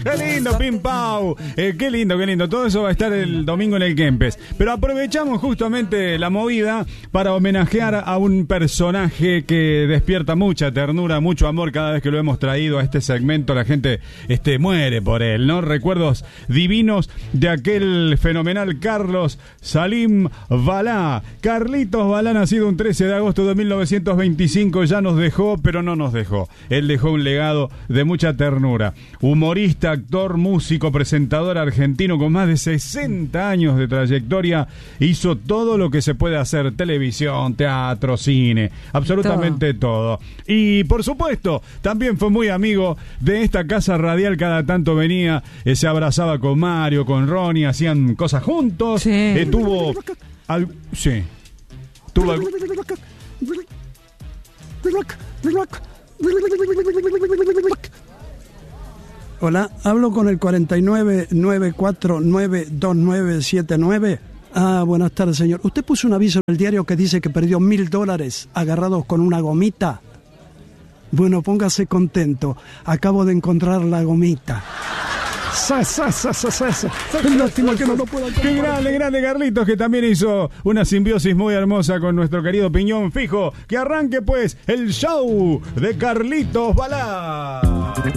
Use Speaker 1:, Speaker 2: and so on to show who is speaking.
Speaker 1: Qué lindo, Pim Pau. Qué lindo, qué lindo. Todo eso va a estar el domingo en el Kempes. Pero aprovechamos justamente la movida para homenajear a un personaje que despierta mucha ternura, mucho amor cada vez que lo hemos traído a este segmento. La gente muere por él, ¿no? Recuerdos divinos de aquel fenomenal Carlos Salim Balá. Carlitos Balá, nacido un 13 de agosto de 1925, ya nos dejó, pero no nos dejó. Él dejó un legado de mucha ternura. Humorista, actor, músico, presentador argentino con más de 60 años de trayectoria. Hizo todo lo que se puede hacer: televisión, teatro, cine, absolutamente todo. Y por supuesto, también fue muy amigo de esta casa radial. Cada tanto venía, se abrazaba con Mario, con Ronnie, hacían cosas juntos.
Speaker 2: Sí.
Speaker 1: Tuvo
Speaker 3: Hola, hablo con el 49-949-2979. Buenas tardes, señor. Usted puso un aviso en el diario que dice que perdió $1,000 agarrados con una gomita. Bueno, póngase contento. Acabo de encontrar la gomita. Lástima que no lo pueda comprar.
Speaker 1: Qué grande Carlitos, que también hizo una simbiosis muy hermosa con nuestro querido Piñón Fijo. Que arranque pues el show de Carlitos Balá.